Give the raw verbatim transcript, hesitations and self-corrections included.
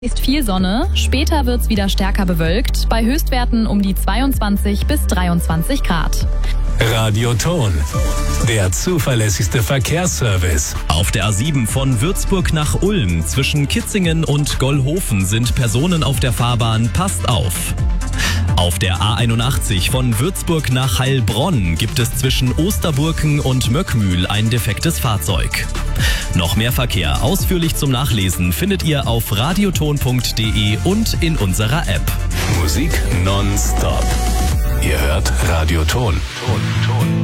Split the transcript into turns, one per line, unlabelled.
Ist viel Sonne, später wird's wieder stärker bewölkt, bei Höchstwerten um die zweiundzwanzig bis dreiundzwanzig Grad.
Radioton, der zuverlässigste Verkehrsservice.
Auf der A sieben von Würzburg nach Ulm zwischen Kitzingen und Gollhofen sind Personen auf der Fahrbahn. Passt auf! Auf der A einundachtzig von Würzburg nach Heilbronn gibt es zwischen Osterburken und Möckmühl ein defektes Fahrzeug. Noch mehr Verkehr ausführlich zum Nachlesen findet ihr auf radioton punkt de und in unserer App.
Musik nonstop. Ihr hört Radioton. Ton, Ton.